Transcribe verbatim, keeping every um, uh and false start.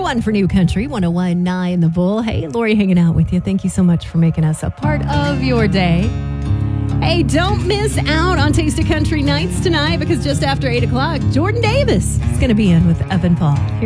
one for New Country, one oh one point nine The Bull. Hey, Lori hanging out with you. Thank you so much for making us a part of your day. Hey, don't miss out on Taste of Country Nights tonight because just after eight o'clock, Jordan Davis is going to be in with Evan Paul. Here's